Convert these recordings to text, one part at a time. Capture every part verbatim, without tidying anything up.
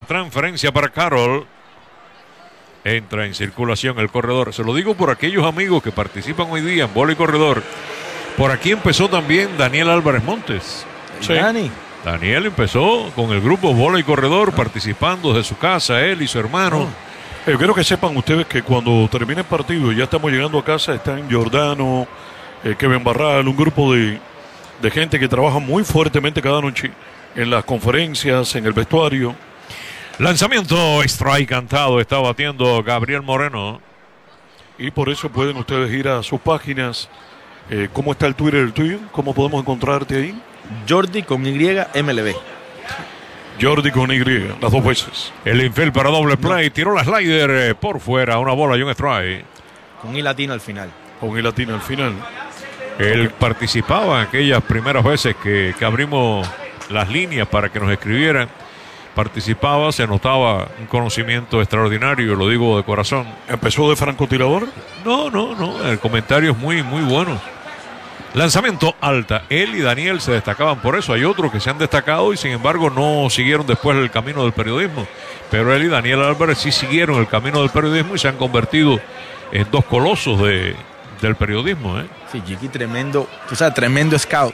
transferencia para Carroll. Entra en circulación el corredor. Se lo digo por aquellos amigos que participan hoy día en bola y corredor. Por aquí empezó también Daniel Álvarez Montes. Sí. Dani. Daniel empezó con el grupo bola y corredor, participando desde su casa, él y su hermano. Oh. Eh, quiero que sepan ustedes que cuando termine el partido, ya estamos llegando a casa, están Giordano, eh, Kevin Barral, un grupo de, de gente que trabaja muy fuertemente cada noche en las conferencias, en el vestuario. Lanzamiento, strike cantado, está batiendo Gabriel Moreno. Y por eso pueden ustedes ir a sus páginas. Eh, ¿Cómo está el Twitter del tuyo? ¿Cómo podemos encontrarte ahí? Jordi con Y M L B. Jordi con Y, las dos veces. El infield para doble play, no. Tiró la slider eh, por fuera, una bola y un strike. Con I latina al final. Con I latina al final. Él okay. participaba en aquellas primeras veces que, que abrimos las líneas para que nos escribieran. Participaba, se notaba un conocimiento extraordinario, lo digo de corazón. ¿Empezó de francotirador? No, no, no, el comentario es muy, muy bueno. Lanzamiento alta, él y Daniel se destacaban por eso. Hay otros que se han destacado y sin embargo no siguieron después el camino del periodismo. Pero él y Daniel Álvarez sí siguieron el camino del periodismo y se han convertido en dos colosos de, del periodismo, ¿eh? Sí, Chiqui, tremendo, tú sabes, tremendo scout.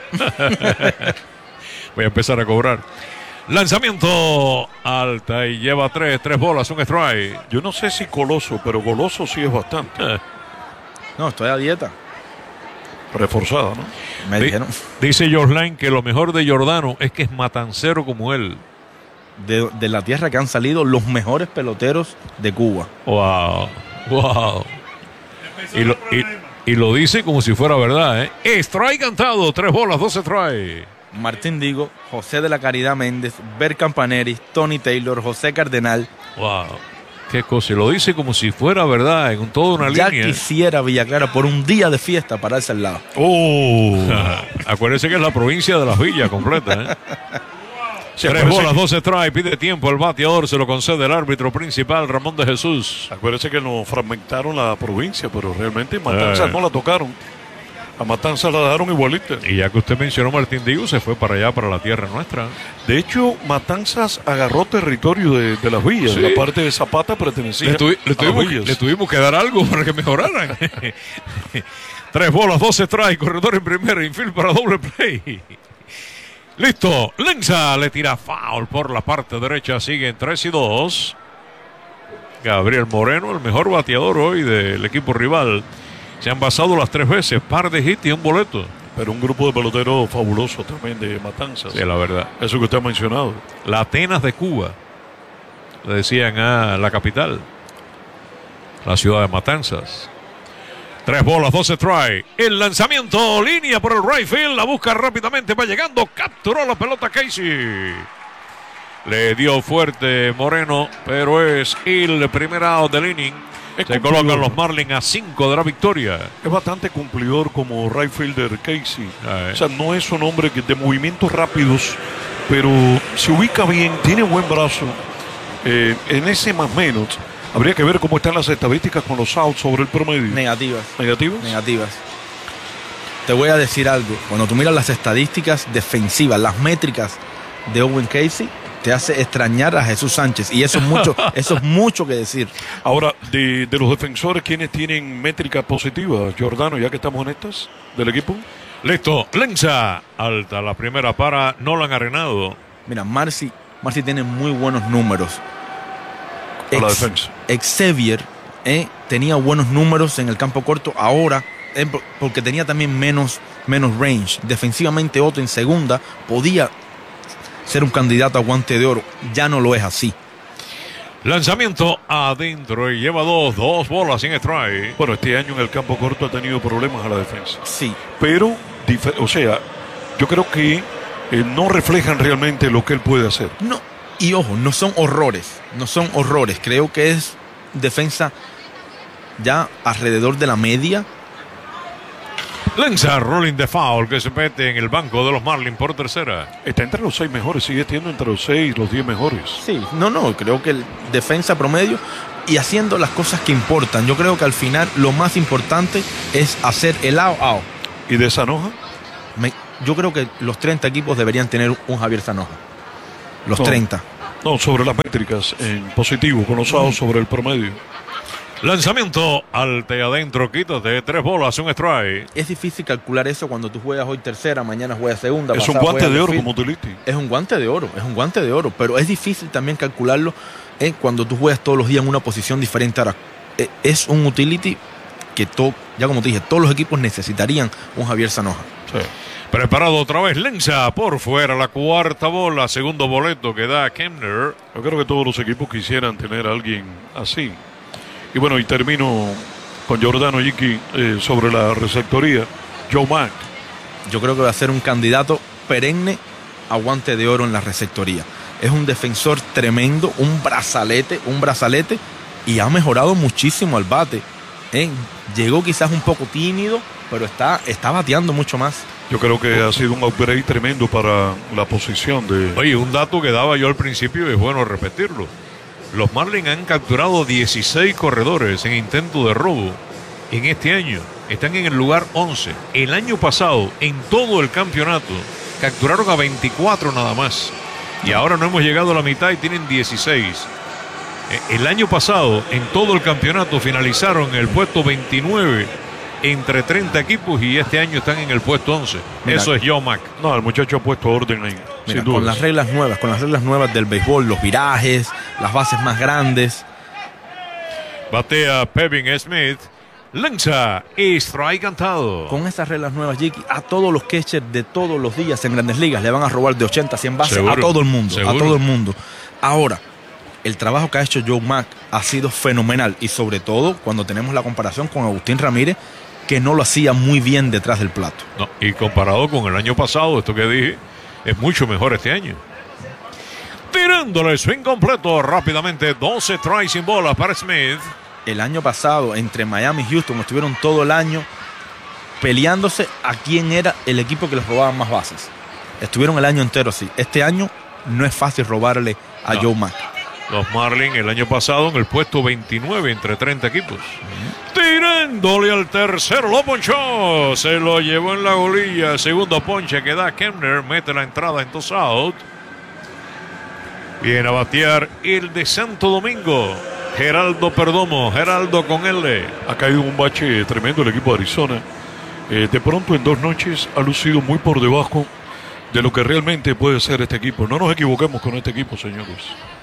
Voy a empezar a cobrar. Lanzamiento alta y lleva tres, tres bolas, un strike. Yo no sé si coloso, pero goloso sí es bastante. Eh. No, estoy a dieta. Reforzada, ¿no? Me D- dijeron. Dice Jorlain que lo mejor de Giordano es que es matancero como él. De, de la tierra que han salido los mejores peloteros de Cuba. Wow, wow. Y lo, y, y lo dice como si fuera verdad, ¿eh? Strike cantado, tres bolas, dos strike. Martín Digo, José de la Caridad Méndez, Ber Campaneris, Tony Taylor, José Cardenal. Wow, qué cosa. Y lo dice como si fuera verdad, en toda una ya línea. Ya quisiera Villa Clara por un día de fiesta pararse al lado. Oh. Acuérdense que es la provincia de Las Villas completa, ¿eh? Sí, tres bolas, que... dos strikes, pide tiempo el bateador, se lo concede el árbitro principal, Ramón de Jesús. Acuérdense que nos fragmentaron la provincia, pero realmente Matanzas eh. no la tocaron. A Matanzas la dejaron igualita. Y ya que usted mencionó Martín Digo, se fue para allá, para la tierra nuestra. De hecho, Matanzas agarró territorio de, de Las Villas. Sí. La parte de Zapata pertenecía le, tuvi, le, a tuvimos, Las Villas. Le tuvimos que dar algo para que mejoraran. Tres bolas, dos strikes, corredor en primera, infield para doble play. Listo, Lenza le tira foul por la parte derecha, siguen tres y dos. Gabriel Moreno, el mejor bateador hoy del equipo rival. Se han basado las tres veces, par de hits y un boleto. Pero un grupo de peloteros fabuloso también de Matanzas. Sí, la verdad. Eso que usted ha mencionado. La Atenas de Cuba, le decían a la capital, la ciudad de Matanzas. Tres bolas, dos strikes. El lanzamiento, línea por el right field, la busca rápidamente, va llegando, capturó la pelota Casey. Le dio fuerte Moreno, pero es el primer out del inning. Es Se cumplidor. Colocan los Marlins a cinco de la victoria. Es bastante cumplidor como right fielder Casey. Ah, eh. O sea, no es un hombre que de movimientos rápidos, pero se ubica bien, tiene buen brazo. Eh, en ese más menos, habría que ver cómo están las estadísticas con los outs sobre el promedio. Negativas. ¿Negativas? Negativas. Te voy a decir algo. Cuando tú miras las estadísticas defensivas, las métricas de Owen Casey, te hace extrañar a Jesús Sánchez. Y eso es mucho, eso es mucho que decir. Ahora, de, de los defensores, ¿quiénes tienen métricas positivas? Giordano, ya que estamos en estas, del equipo. Listo, Lenza. Alta la primera para Nolan Arenado. Mira, Marcy, Marcy tiene muy buenos números. A la defensa. Xavier eh, tenía buenos números en el campo corto. Ahora, eh, porque tenía también menos, menos range. Defensivamente, Otto en segunda podía ser un candidato a guante de oro. Ya no lo es así. Lanzamiento adentro y lleva dos, dos bolas sin strike. Bueno, este año en el campo corto ha tenido problemas a la defensa. Sí. Pero, o sea, yo creo que eh, no reflejan realmente lo que él puede hacer. No, y ojo, no son horrores. No son horrores. Creo que es defensa ya alrededor de la media. Lanza rolling de foul que se mete en el banco de los Marlins por tercera. Está entre los seis mejores, sigue estando entre los seis, los diez mejores. Sí, no, no, creo que el defensa promedio y haciendo las cosas que importan. Yo creo que al final lo más importante es hacer el out out. ¿Y de Zanoja? Me, yo creo que los treinta equipos deberían tener un Javier Zanoja. Los no. treinta. No, sobre las métricas en positivo, con los outs sobre el promedio. Lanzamiento alto y adentro, quítate, tres bolas, un strike. Es difícil calcular eso cuando tú juegas hoy tercera, mañana juegas segunda. Es un guante de oro como utility. Es un guante de oro, es un guante de oro, pero es difícil también calcularlo eh, cuando tú juegas todos los días en una posición diferente. Ahora, eh, es un utility que, to, ya como te dije, todos los equipos necesitarían un Javier Zanoja. Sí. Preparado otra vez, lanza por fuera la cuarta bola, segundo boleto que da Kemner. Yo creo que todos los equipos quisieran tener a alguien así. Y bueno, y termino con Giordano Jiquí eh, sobre la receptoría. Joe Mack. Yo creo que va a ser un candidato perenne a guante de oro en la receptoría. Es un defensor tremendo, un brazalete, un brazalete, y ha mejorado muchísimo al bate. ¿eh? Llegó quizás un poco tímido, pero está, está bateando mucho más. Yo creo que ha sido un upgrade tremendo para la posición de... Oye, un dato que daba yo al principio y es bueno repetirlo. Los Marlins han capturado dieciséis corredores en intento de robo en este año. Están en el lugar once. El año pasado, en todo el campeonato, capturaron a veinticuatro nada más. Y ahora no hemos llegado a la mitad y tienen dieciséis. El año pasado, en todo el campeonato, finalizaron en el puesto veintinueve entre treinta equipos y este año están en el puesto once. Mira, eso es Joe Mack. No, el muchacho ha puesto orden ahí. Mira, con las reglas nuevas, con las reglas nuevas del béisbol, los virajes, las bases más grandes. Batea Pevin Smith, lanza y strike cantado. Con esas reglas nuevas, Jiquí, a todos los catchers de todos los días en Grandes Ligas le van a robar de ochenta a cien bases. ¿Seguro? A todo el mundo, ¿Seguro? a todo el mundo. Ahora, el trabajo que ha hecho Joe Mack ha sido fenomenal y sobre todo cuando tenemos la comparación con Agustín Ramírez, que no lo hacía muy bien detrás del plato. No, y comparado con el año pasado, esto que dije, es mucho mejor este año. Tirándole swing completo rápidamente, doce tries sin bola para Smith. El año pasado, entre Miami y Houston, estuvieron todo el año peleándose a quién era el equipo que les robaba más bases. Estuvieron el año entero así. Este año no es fácil robarle a no. Joe Mack. Los Marlins el año pasado en el puesto veintinueve entre treinta equipos. Uh-huh. Tirándole al tercero, lo ponchó. Se lo llevó en la golilla. Segundo ponche que da Kemner. Mete la entrada en dos out. Viene a batear el de Santo Domingo, Geraldo Perdomo. Geraldo con L. Ha caído un bache tremendo el equipo de Arizona. Eh, de pronto en dos noches ha lucido muy por debajo de lo que realmente puede ser este equipo. No nos equivoquemos con este equipo, señores.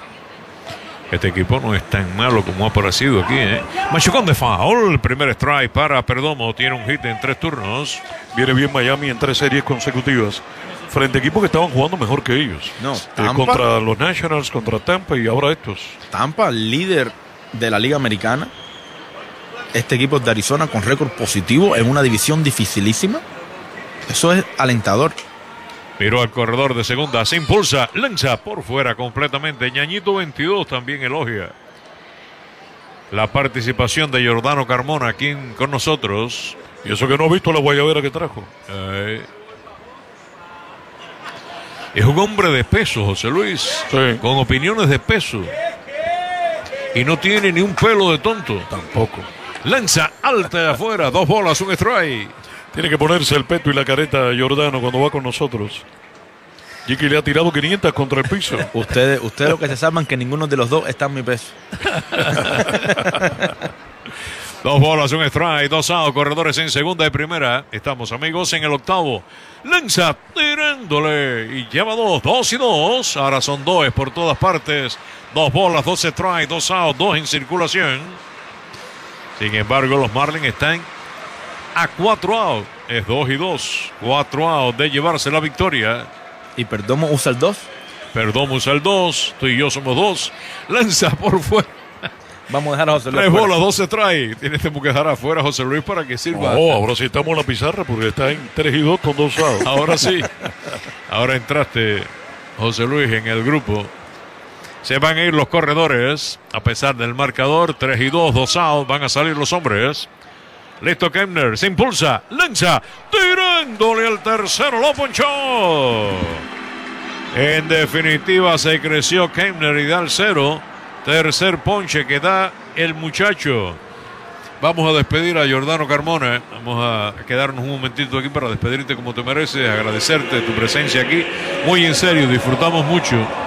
Este equipo no es tan malo como ha parecido aquí, ¿eh? Machucón de foul, el primer strike para Perdomo. Tiene un hit en tres turnos. Viene bien Miami en tres series consecutivas frente a equipos que estaban jugando mejor que ellos. No, eh, contra los Nationals, contra Tampa y ahora estos. Tampa, líder de la Liga Americana. Este equipo es de Arizona con récord positivo en una división dificilísima. Eso es alentador. Miró al corredor de segunda, se impulsa, lanza por fuera completamente. Ñañito veintidós también elogia la participación de Giordano Carmona aquí con nosotros. Y eso que no ha visto la guayabera que trajo. Eh, es un hombre de peso, José Luis, sí. Con opiniones de peso. Y no tiene ni un pelo de tonto. Tampoco. Lanza alta de afuera, dos bolas, un strike. Tiene que ponerse el peto y la careta a Giordano cuando va con nosotros. Jiquí le ha tirado quinientas contra el piso. Ustedes, ustedes lo que se saben que ninguno de los dos está en mi peso. Dos bolas, un strike, dos outs, corredores en segunda y primera. Estamos, amigos, en el octavo. Lanza tirándole y lleva dos, dos y dos. Ahora son dos por todas partes. Dos bolas, dos strikes, dos outs, dos en circulación. Sin embargo, los Marlins están a cuatro outs. Es dos y dos. Cuatro outs de llevarse la victoria. ¿Y Perdomo usa el dos? Perdomo usa el dos. Tú y yo somos dos. Lanza por fuera. Vamos a dejar a José Luis. Tres bolas, dos se trae. Tienes que dejar afuera a José Luis para que sirva. Oh, ahora sí estamos en la pizarra porque está en tres y dos con dos outs. Ahora sí. Ahora entraste, José Luis, en el grupo. Se van a ir los corredores. A pesar del marcador, tres y dos, dos outs. Van a salir los hombres. Listo, Kemner. Se impulsa. Lanza. Tirándole al tercero. Lo ponchó. En definitiva, se creció Kemner y da el cero. Tercer ponche que da el muchacho. Vamos a despedir a Giordano Carmona. Vamos a quedarnos un momentito aquí para despedirte como te mereces, agradecerte tu presencia aquí. Muy en serio, disfrutamos mucho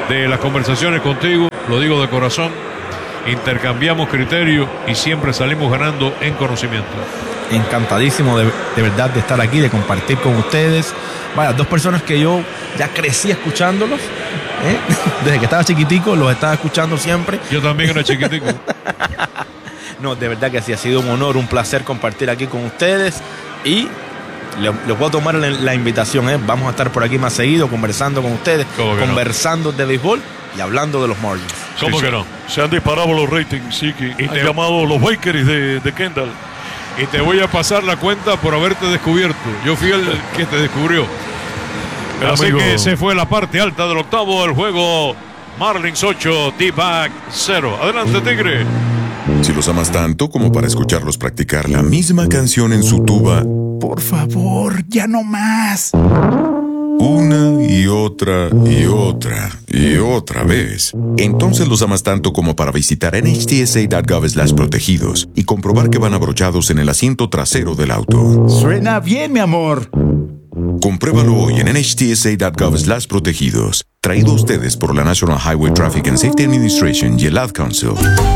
de las conversaciones contigo, lo digo de corazón. Intercambiamos criterios y siempre salimos ganando en conocimiento. Encantadísimo de, de verdad de estar aquí, de compartir con ustedes. Vaya, dos personas que yo ya crecí escuchándolos, ¿eh? Desde que estaba chiquitico, los estaba escuchando siempre. Yo también era chiquitico. No, de verdad que sí, ha sido un honor, un placer compartir aquí con ustedes. Y les le puedo tomar la, la invitación, ¿eh? Vamos a estar por aquí más seguido, conversando con ustedes, conversando no? de béisbol y hablando de los Marlins. ¿Cómo sí, que sí. no? Se han disparado los ratings, sí, que y han te... llamado los Bakers de, de Kendall. Y te voy a pasar la cuenta por haberte descubierto. Yo fui el que te descubrió. Pero así que se fue la parte alta del octavo del juego. Marlins ocho, D-Back cero. Adelante, Tigre. Si los amas tanto como para escucharlos practicar la misma canción en su tuba, por favor, ya no más. Una y otra y otra y otra vez. Entonces los amas tanto como para visitar N H T S A punto gov slash protegidos y comprobar que van abrochados en el asiento trasero del auto. Suena bien, mi amor. Compruébalo hoy en N H T S A punto gov slash protegidos. Traído a ustedes por la National Highway Traffic and Safety Administration y el Ad Council.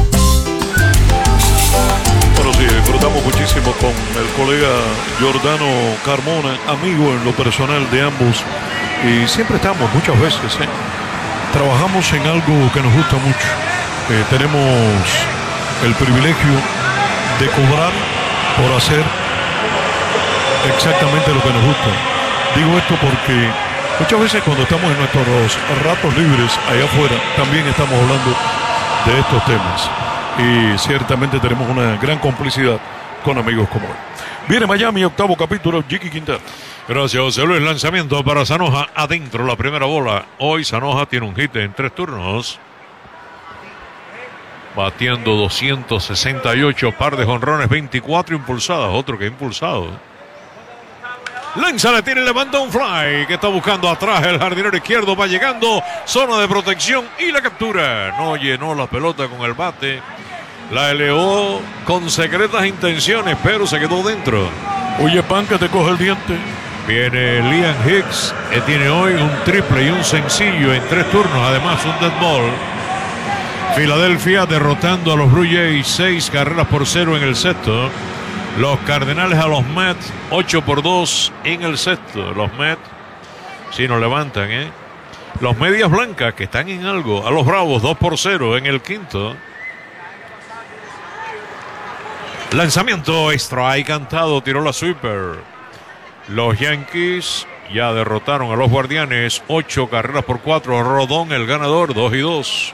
Bueno, sí, disfrutamos muchísimo con el colega Giordano Carmona, amigo en lo personal de ambos. Y siempre estamos, muchas veces, ¿eh? trabajamos en algo que nos gusta mucho. Eh, tenemos el privilegio de cobrar por hacer exactamente lo que nos gusta. Digo esto porque muchas veces cuando estamos en nuestros ratos libres allá afuera, también estamos hablando de estos temas. Y ciertamente tenemos una gran complicidad con amigos como él. Viene Miami, octavo capítulo, Jiki Quintana. Gracias, José Luis. Lanzamiento para Sanoja, adentro la primera bola. Hoy Sanoja tiene un hit en tres turnos. Batiendo doscientos sesenta y ocho, par de jonrones, veinticuatro impulsadas. Otro que ha impulsado. Lanza, le tiene, levanta un fly que está buscando atrás el jardinero izquierdo. Va llegando, zona de protección y la captura. No llenó la pelota con el bate. La elevó con secretas intenciones, pero se quedó dentro. Oye, pan, que te coge el diente. Viene Liam Hicks, que tiene hoy un triple y un sencillo en tres turnos. Además, un dead ball. Filadelfia derrotando a los Blue Jays seis carreras por cero en el sexto. Los Cardenales a los Mets ocho por dos en el sexto. Los Mets sí nos levantan, ¿eh? Los Medias Blancas, que están en algo, a los Bravos dos por cero en el quinto. Lanzamiento, strike cantado, tiró la sweeper. Los Yankees ya derrotaron a los Guardianes ocho carreras por cuatro. Rodón el ganador, dos y dos.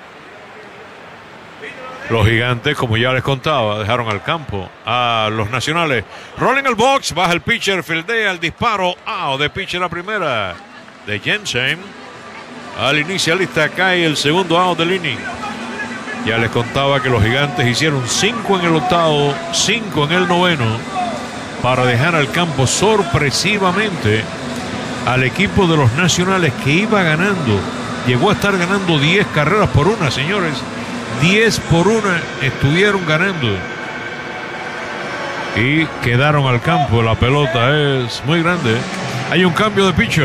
Los Gigantes, como ya les contaba, dejaron al campo a los Nacionales. Rolling el box, baja el pitcher, fildea el disparo. Out de pitcher a primera de Jensen. Al inicialista cae el segundo out del inning. Ya les contaba que los Gigantes hicieron cinco en el octavo, cinco en el noveno, para dejar al campo sorpresivamente al equipo de los Nacionales, que iba ganando. Llegó a estar ganando diez carreras por una, señores. diez por una estuvieron ganando. Y quedaron al campo. La pelota es muy grande. Hay un cambio de pitcher.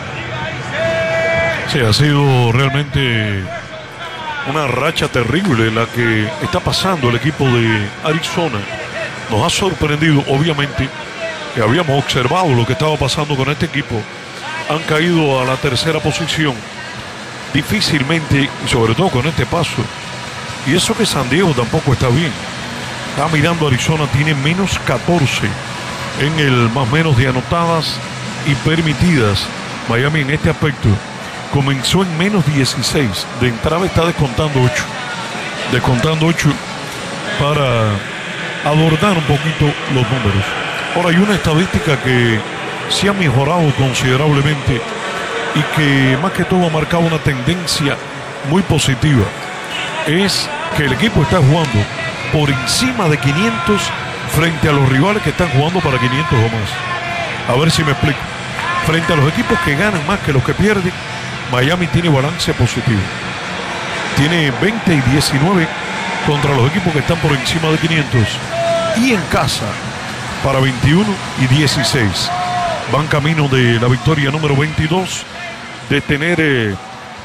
Sí, ha sido realmente una racha terrible la que está pasando el equipo de Arizona. Nos ha sorprendido, obviamente, que habíamos observado lo que estaba pasando con este equipo. Han caído a la tercera posición difícilmente, y sobre todo con este paso. Y eso que San Diego tampoco está bien. Está mirando Arizona, tiene menos catorce en el más menos de anotadas y permitidas. Miami en este aspecto comenzó en menos dieciséis. De entrada está descontando ocho. Descontando ocho para adornar un poquito los números. Ahora, hay una estadística que se ha mejorado considerablemente y que más que todo ha marcado una tendencia muy positiva. Es que el equipo está jugando por encima de quinientos frente a los rivales que están jugando para quinientos o más. A ver si me explico. Frente a los equipos que ganan más que los que pierden, Miami tiene balance positivo. Tiene veinte y diecinueve contra los equipos que están por encima de quinientos. Y en casa, para veintiuno y dieciséis. Van camino de la victoria número veintidós, de tener eh,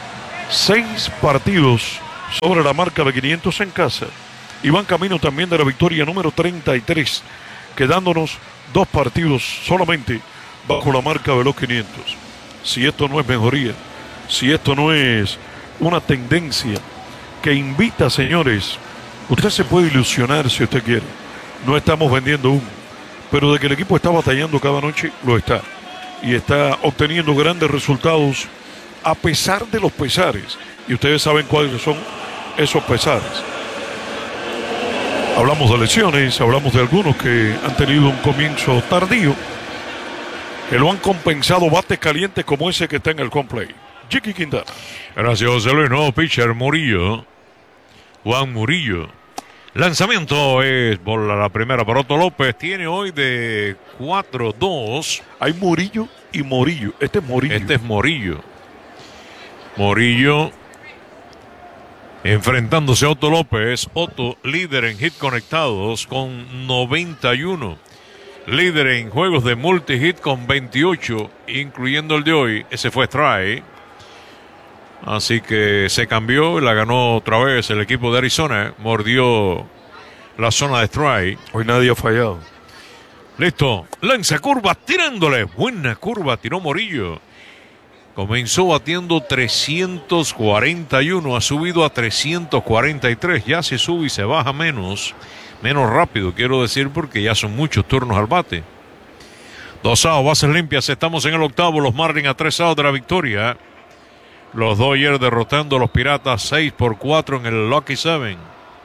Seis partidos sobre la marca de quinientos en casa y van camino también de la victoria número treinta y tres, quedándonos dos partidos solamente bajo la marca de los quinientos. Si esto no es mejoría, si esto no es una tendencia que invita, señores, usted se puede ilusionar si usted quiere. No estamos vendiendo humo, pero de que el equipo está batallando cada noche, lo está. Y está obteniendo grandes resultados a pesar de los pesares. Y ustedes saben cuáles son esos pesares. Hablamos de lesiones, hablamos de algunos que han tenido un comienzo tardío, que lo han compensado bates calientes como ese que está en el home plate. Jiki Quintana. Gracias, José Luis. Nuevo pitcher, Murillo. Juan Murillo. Lanzamiento es bola la primera para Otto López. Tiene hoy de cuatro dos. Hay Murillo y Morillo. Este es Morillo. Este es Morillo. Morillo enfrentándose a Otto López. Otto, líder en hit conectados con noventa y uno. Líder en juegos de multi-hit con veintiocho, incluyendo el de hoy. Ese fue strike. Así que se cambió y la ganó otra vez el equipo de Arizona. Mordió la zona de strike. Hoy nadie ha fallado. Listo. Lanza curva tirándole. Buena curva tiró Morillo. Comenzó batiendo trescientos cuarenta y uno. Ha subido a trescientos cuarenta y tres. Ya se sube y se baja menos. Menos rápido, quiero decir, porque ya son muchos turnos al bate. Dos outs, bases limpias. Estamos en el octavo. Los Marlins a tres outs de la victoria. Los Dodgers derrotando a los Piratas seis por cuatro en el Lucky Seven.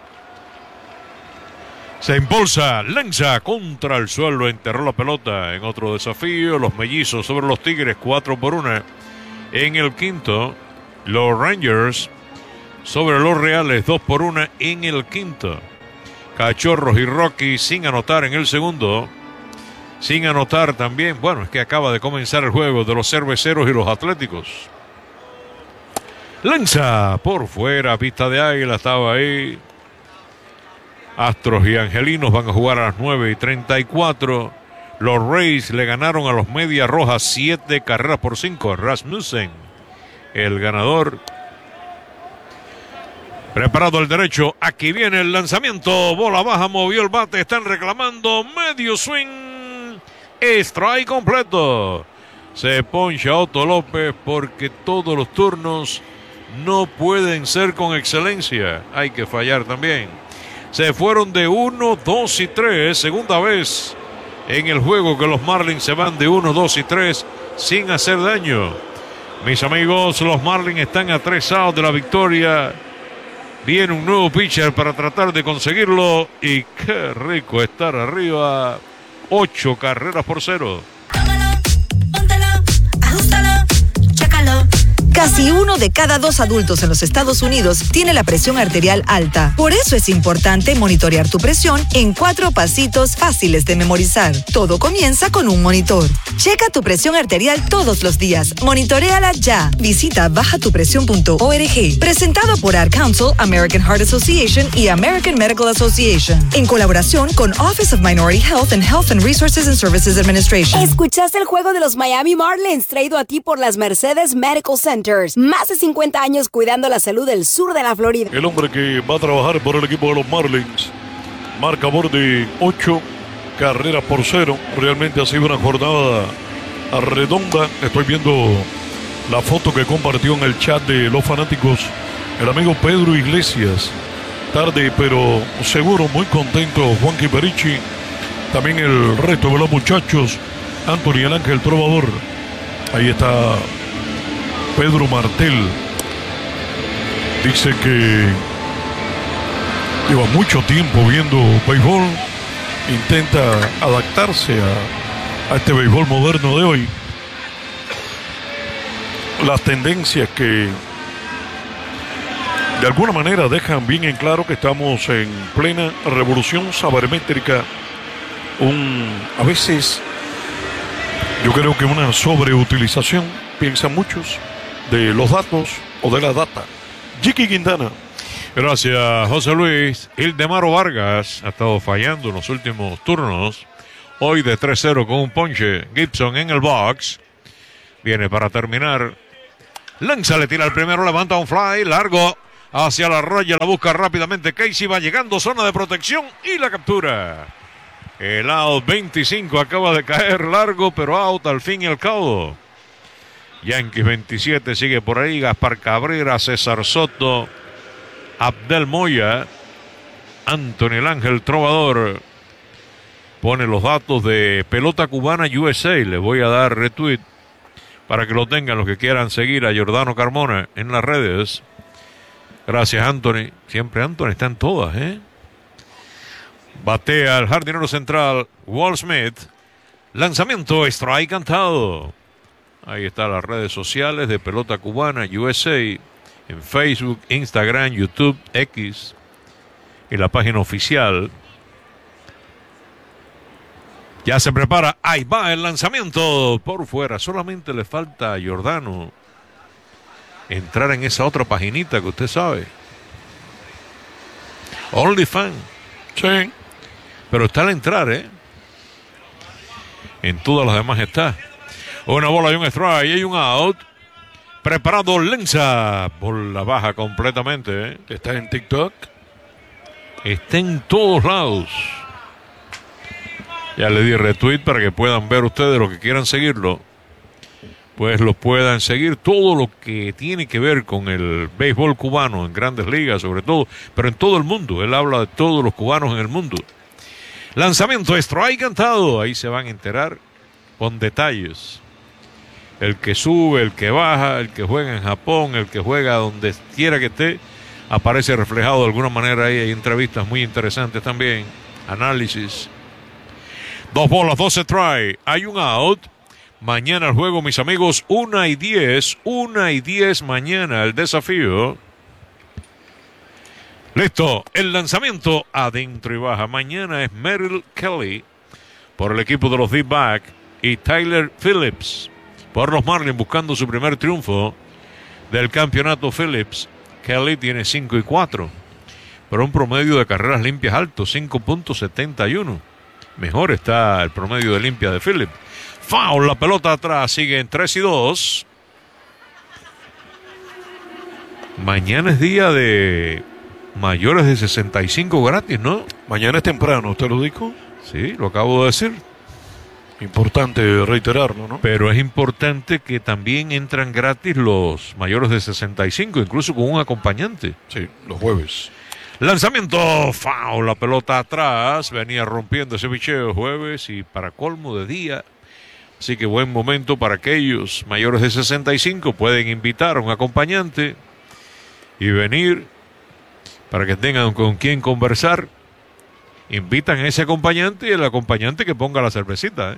Se impulsa, lanza contra el suelo, enterró la pelota en otro desafío. Los Mellizos sobre los Tigres cuatro por uno en el quinto. Los Rangers sobre los Reales dos por uno en el quinto. Cachorros y Rocky sin anotar en el segundo. Sin anotar también, bueno, es que acaba de comenzar el juego de los Cerveceros y los Atléticos. Lanza por fuera, pista de águila, estaba ahí. Astros y Angelinos van a jugar a las nueve y treinta y cuatro. Los Rays le ganaron a los Medias Rojas siete carreras por cinco. Rasmussen, el ganador. Preparado el derecho, aquí viene el lanzamiento. Bola baja, movió el bate, están reclamando medio swing. Strike completo. Se poncha Otto López porque todos los turnos no pueden ser con excelencia. Hay que fallar también. Se fueron de uno, dos y tres. Segunda vez en el juego que los Marlins se van de uno, dos y tres sin hacer daño. Mis amigos, los Marlins están a tres outs de la victoria. Viene un nuevo pitcher para tratar de conseguirlo. Y qué rico estar arriba. Ocho carreras por cero. Tómalo, póntalo, ajustalo, chécalo. Casi uno de cada dos adultos en los Estados Unidos tiene la presión arterial alta. Por eso es importante monitorear tu presión en cuatro pasitos fáciles de memorizar. Todo comienza con un monitor. Checa tu presión arterial todos los días. Monitoréala ya. Visita baja tu presión punto org. Presentado por Ad Council, American Heart Association y American Medical Association. En colaboración con Office of Minority Health and Health and Resources and Services Administration. Escuchaste el juego de los Miami Marlins, traído a ti por las Mercedes Medical Center. Más de cincuenta años cuidando la salud del sur de la Florida. El hombre que va a trabajar por el equipo de los Marlins. Marcador de ocho carreras por cero. Realmente ha sido una jornada redonda. Estoy viendo la foto que compartió en el chat de los fanáticos el amigo Pedro Iglesias. Tarde pero seguro, muy contento Juanqui Perichi. También el resto de los muchachos. Anthony el Ángel Trovador. Ahí está Pedro Martel. Dice que lleva mucho tiempo viendo béisbol. Intenta adaptarse a, a este béisbol moderno de hoy. Las tendencias que de alguna manera dejan bien en claro que estamos en plena revolución sabermétrica. Un, a veces yo creo que una sobreutilización, piensan muchos, de los datos o de la data. Jiki Quintana. Gracias, José Luis. Ildemaro Vargas ha estado fallando en los últimos turnos. Hoy de tres cero con un ponche. Gibson en el box. Viene para terminar Lanza, le tira el primero, levanta un fly, largo hacia la raya, la busca rápidamente Casey, va llegando, zona de protección y la captura. El out veinticinco acaba de caer largo, pero out al fin y al cabo. Yankees veintisiete sigue por ahí, Gaspar Cabrera, César Soto, Abdel Moya, Anthony el Ángel Trovador. Pone los datos de Pelota Cubana U S A, les voy a dar retweet para que lo tengan los que quieran seguir a Giordano Carmona en las redes. Gracias, Anthony. Siempre Anthony está en todas, ¿eh? Batea el jardinero central, Walt Smith. Lanzamiento, strike cantado. Ahí están las redes sociales de Pelota Cubana U S A, en Facebook, Instagram, YouTube, X, y la página oficial. Ya se prepara, ahí va el lanzamiento por fuera. Solamente le falta a Giordano entrar en esa otra paginita que usted sabe. OnlyFans. Sí. Pero está al entrar, ¿eh? En todas las demás está. Una bola y un strike y un out. Preparado Lenza. Bola baja completamente, ¿eh? Está en TikTok. Está en todos lados. Ya le di retweet para que puedan ver ustedes, los que quieran seguirlo, pues lo puedan seguir. Todo lo que tiene que ver con el béisbol cubano en Grandes Ligas sobre todo, pero en todo el mundo. Él habla de todos los cubanos en el mundo. Lanzamiento, strike cantado. Ahí se van a enterar con detalles. El que sube, el que baja, el que juega en Japón, el que juega donde quiera que esté, aparece reflejado de alguna manera ahí. Hay entrevistas muy interesantes también, análisis. Dos bolas, doce try, hay un out. Mañana el juego, mis amigos, una y diez, una y diez mañana el desafío. Listo, el lanzamiento adentro y baja. Mañana es Merrill Kelly por el equipo de los D-Back y Tyler Phillips por los Marlins buscando su primer triunfo del campeonato Phillips. Kelly tiene cinco y cuatro, pero un promedio de carreras limpias alto, cinco punto setenta y uno. Mejor está el promedio de limpia de Phillips. Foul, la pelota atrás, sigue en tres y dos. Mañana es día de mayores de sesenta y cinco gratis, ¿no? Mañana es temprano, ¿usted lo dijo? Sí, lo acabo de decir. Importante reiterarlo, ¿no? Pero es importante que también entran gratis los mayores de sesenta y cinco, incluso con un acompañante. Sí, los jueves. Lanzamiento, foul, la pelota atrás, venía rompiendo ese bicheo jueves y para colmo de día. Así que buen momento para aquellos mayores de sesenta y cinco, pueden invitar a un acompañante y venir para que tengan con quien conversar. Invitan a ese acompañante y el acompañante que ponga la cervecita, ¿eh?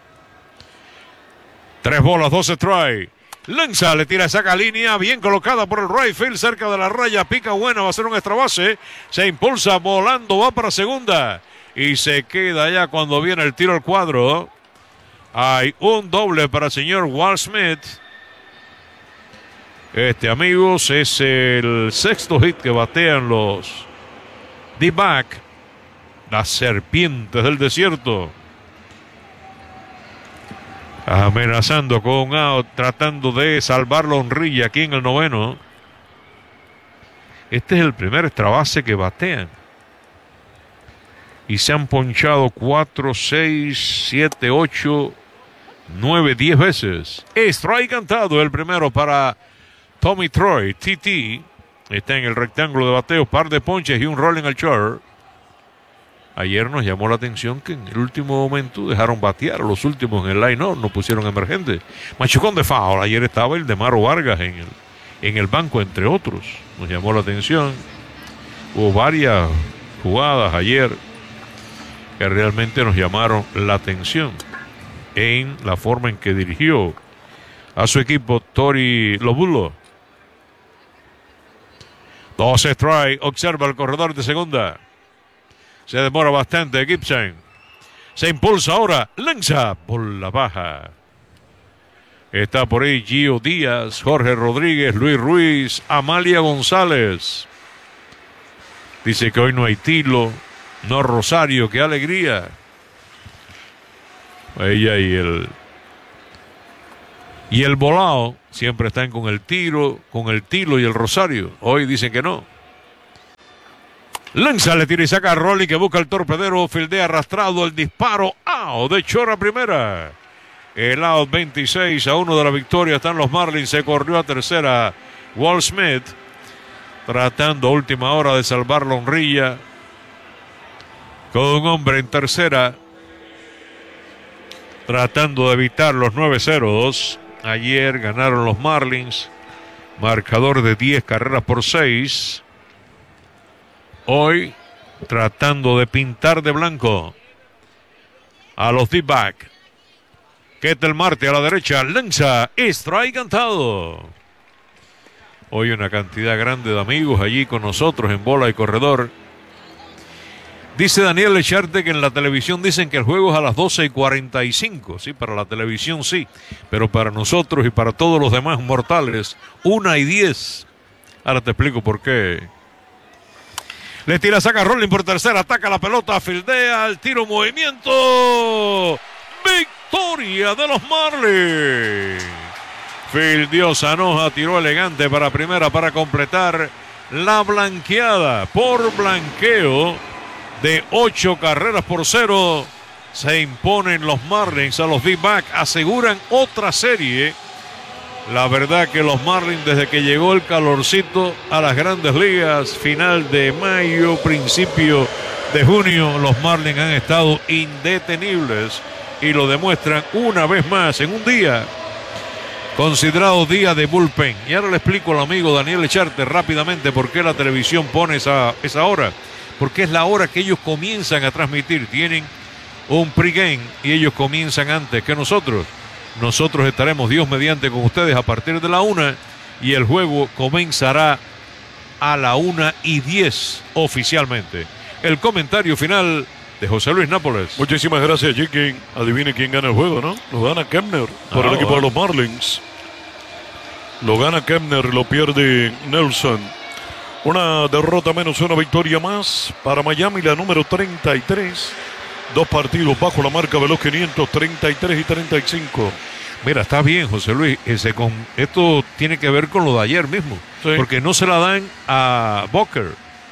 Tres bolas, doce strike. Lanza, le tira, saca línea, bien colocada por el right field, cerca de la raya, pica buena, va a ser un extra base, se impulsa volando, va para segunda y se queda ya cuando viene el tiro al cuadro. Hay un doble para el señor Walt Smith. Este, amigos, es el sexto hit que batean los D-Back, las serpientes del desierto. Amenazando con un out, tratando de salvar la honrilla aquí en el noveno. Este es el primer extra base que batean. Y se han ponchado cuatro, seis, siete, ocho, nueve, diez veces. Strike cantado, el primero para Tommy Troy. T T está en el rectángulo de bateo, par de ponches y un rolling al short. Ayer nos llamó la atención que en el último momento dejaron batear, los últimos en el line-up, no pusieron emergente. Machucón de foul, ayer estaba el de Maro Vargas en el, en el banco, entre otros. Nos llamó la atención. Hubo varias jugadas ayer que realmente nos llamaron la atención en la forma en que dirigió a su equipo Tori Lobulo. doce strike, observa el corredor de segunda. Se demora bastante Gibson. Se impulsa ahora. Lanza por la baja. Está por ahí Gio Díaz, Jorge Rodríguez, Luis Ruiz, Amalia González. Dice que hoy no hay tilo, no Rosario, qué alegría. Ella y el Y el volado siempre están con el tiro, con el tilo y el rosario. Hoy dicen que no. Lanza, le tira y saca a Rolly que busca el torpedero, fildea arrastrado, el disparo, out de Chora primera. El out veintiséis a uno de la victoria, están los Marlins, se corrió a tercera Walt Smith, tratando a última hora de salvar la honrilla, con un hombre en tercera, tratando de evitar los nueve ceros. Ayer ganaron los Marlins, marcador de diez carreras por seis. Hoy tratando de pintar de blanco a los D-back. Ketel Marte a la derecha, lanza, strike cantado. Hoy una cantidad grande de amigos allí con nosotros en bola y corredor. Dice Daniel Lecharte que en la televisión dicen que el juego es a las doce y cuarenta y cinco. Sí, para la televisión sí, pero para nosotros y para todos los demás mortales, una y diez. Ahora te explico por qué. Le tira, saca Rolling por tercera, ataca la pelota, fildea, el tiro, movimiento. Victoria de los Marlins. Fildeó Sanoja, tiró elegante para primera para completar la blanqueada por blanqueo de ocho carreras por cero. Se imponen los Marlins a los D-back, aseguran otra serie. La verdad que los Marlins, desde que llegó el calorcito a las grandes ligas, final de mayo, principio de junio, los Marlins han estado indetenibles y lo demuestran una vez más en un día considerado día de bullpen. Y ahora le explico al amigo Daniel Echarte rápidamente por qué la televisión pone esa, esa hora. Porque es la hora que ellos comienzan a transmitir. Tienen un pregame y ellos comienzan antes que nosotros. Nosotros estaremos, Dios mediante, con ustedes a partir de la una y el juego comenzará a la una y diez oficialmente. El comentario final de José Luis Nápoles. Muchísimas gracias, Chiqui. Adivine quién gana el juego, ¿no? Lo gana Kepner por Ah, el equipo bueno. de los Marlins. Lo gana Kepner, lo pierde Nelson. Una derrota menos, una victoria más para Miami, la número treinta y tres. Dos partidos bajo la marca de los quinientos, treinta y tres y treinta y cinco. Mira, está bien, José Luis. Ese con, esto tiene que ver con lo de ayer mismo. Sí. Porque no se la dan a Booker,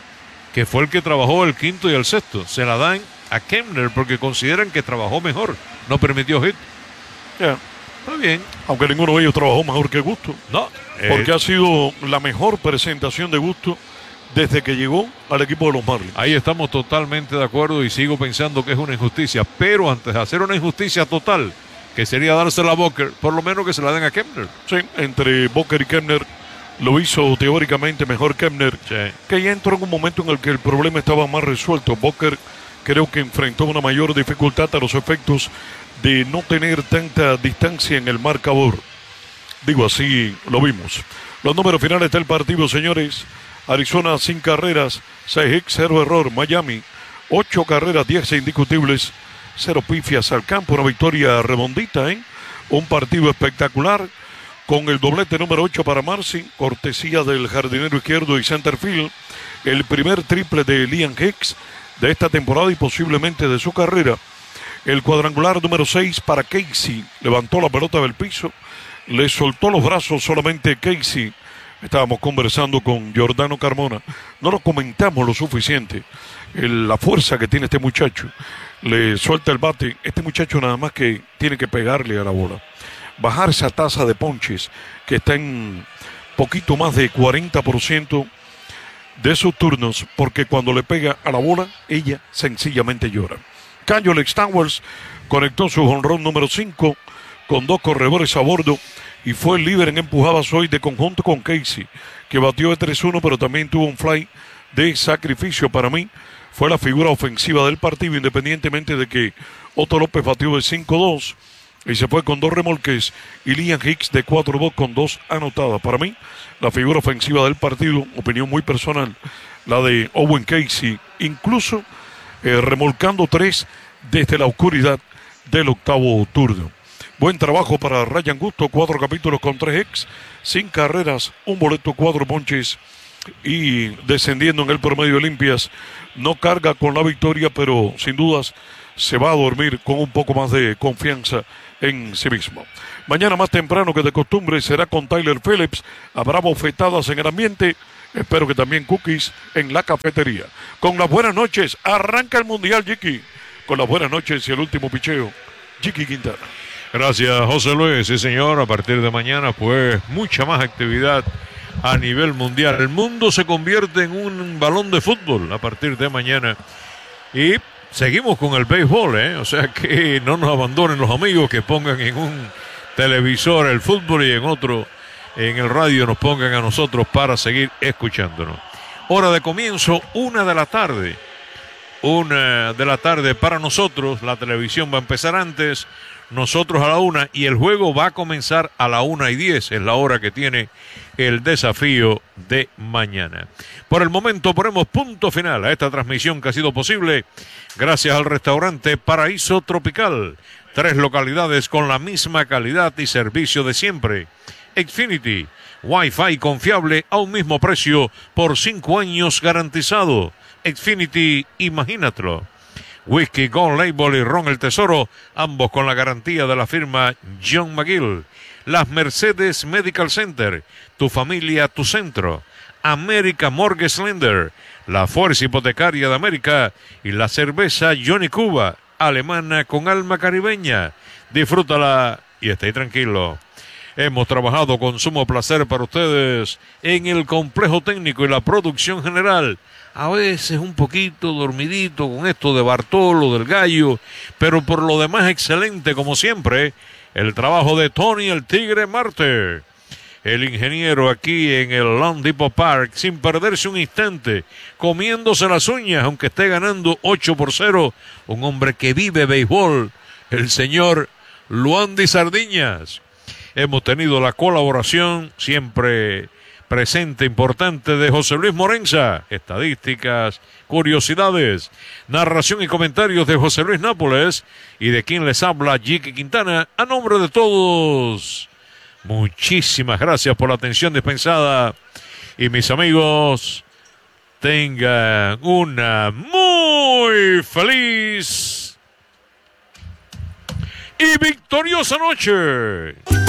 que fue el que trabajó el quinto y el sexto. Se la dan a Kepner porque consideran que trabajó mejor. No permitió hit. Ya. Está bien. Aunque ninguno de ellos trabajó mejor que Gusto. No. Porque eh, ha sido la mejor presentación de Gusto desde que llegó al equipo de los Marlins. Ahí estamos totalmente de acuerdo y sigo pensando que es una injusticia. Pero antes de hacer una injusticia total, que sería dársela a Booker, por lo menos que se la den a Kepner. Sí, entre Booker y Kepner lo hizo teóricamente mejor Kepner, Sí. que ya entró en un momento en el que el problema estaba más resuelto. Booker creo que enfrentó una mayor dificultad a los efectos de no tener tanta distancia en el marcador. Digo, así lo vimos. Los números finales del partido, señores. Arizona, sin carreras, seis hits, cero error. Miami, ocho carreras, diez indiscutibles, cero pifias al campo. Una victoria redondita, ¿eh? Un partido espectacular con el doblete número ocho para Marcy, cortesía del jardinero izquierdo y centerfield. El primer triple de Liam Hicks de esta temporada y posiblemente de su carrera. El cuadrangular número seis para Casey. Levantó la pelota del piso, le soltó los brazos solamente Casey. Estábamos conversando con Giordano Carmona. No lo comentamos lo suficiente. El, la fuerza que tiene este muchacho. Le suelta el bate. Este muchacho nada más que tiene que pegarle a la bola. Bajar esa tasa de ponches que está en poquito más de cuarenta por ciento de sus turnos. Porque cuando le pega a la bola, ella sencillamente llora. Cayo Alex Towers conectó su jonrón número cinco con dos corredores a bordo y fue el líder en empujadas hoy de conjunto con Casey, que batió de tres uno, pero también tuvo un fly de sacrificio. Para mí fue la figura ofensiva del partido, independientemente de que Otto López batió de cinco dos y se fue con dos remolques, y Liam Hicks de cuatro dos con dos anotadas. Para mí, la figura ofensiva del partido, opinión muy personal, la de Owen Casey, incluso eh, remolcando tres desde la oscuridad del octavo turno. Buen trabajo para Ryan Gusto, cuatro capítulos con tres ex, sin carreras, un boleto, cuatro ponches y descendiendo en el promedio de limpias. No carga con la victoria, pero sin dudas se va a dormir con un poco más de confianza en sí mismo. Mañana más temprano que de costumbre será con Tyler Phillips. Habrá bofetadas en el ambiente. Espero que también cookies en la cafetería. Con las buenas noches, arranca el Mundial, Jiki. Con las buenas noches y el último picheo, Jiki Quintana. Gracias, José Luis. Sí, señor, a partir de mañana, pues, mucha más actividad a nivel mundial. El mundo se convierte en un balón de fútbol a partir de mañana. Y seguimos con el béisbol, ¿eh? O sea que no nos abandonen los amigos, que pongan en un televisor el fútbol y en otro, en el radio, nos pongan a nosotros para seguir escuchándonos. Hora de comienzo, una de la tarde. Una de la tarde para nosotros. La televisión va a empezar antes, nosotros a la una, y el juego va a comenzar a la una y diez. Es la hora que tiene el desafío de mañana. Por el momento ponemos punto final a esta transmisión que ha sido posible gracias al restaurante Paraíso Tropical. Tres localidades con la misma calidad y servicio de siempre. Xfinity, Wi-Fi confiable a un mismo precio por cinco años garantizado. Xfinity, imagínatelo. Whisky Gold Label y Ron el Tesoro, ambos con la garantía de la firma John McGill. Las Mercedes Medical Center, tu familia, tu centro. América Mortgage Lender, la fuerza hipotecaria de América, y la cerveza Johnny Cuba, alemana con alma caribeña. Disfrútala y esté tranquilo. Hemos trabajado con sumo placer para ustedes en el complejo técnico y la producción general. A veces un poquito dormidito con esto de Bartolo, del Gallo, pero por lo demás excelente como siempre el trabajo de Tony el Tigre Marte. El ingeniero aquí en el Lone Depot Park, sin perderse un instante, comiéndose las uñas, aunque esté ganando ocho por cero, un hombre que vive béisbol, el señor Luandi Sardiñas. Hemos tenido la colaboración siempre presente, importante, de José Luis Morenza. Estadísticas, curiosidades, narración y comentarios de José Luis Nápoles, y de quien les habla, Jiki Quintana. A nombre de todos, muchísimas gracias por la atención dispensada, y mis amigos, tengan una muy feliz y victoriosa noche.